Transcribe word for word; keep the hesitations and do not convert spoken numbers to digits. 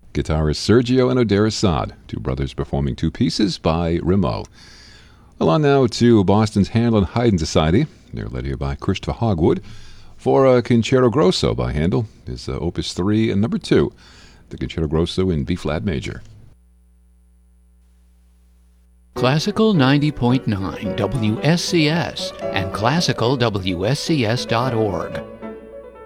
Guitarist Sergio and Odair Assad, two brothers performing two pieces by Rameau. Well, on now to Boston's Handel and Haydn Society. They're led here by Christopher Hogwood for a Concerto Grosso by Handel, his uh, Opus three and number two, the Concerto Grosso in B-flat major. Classical ninety point nine W S C S and classical W S C S dot org.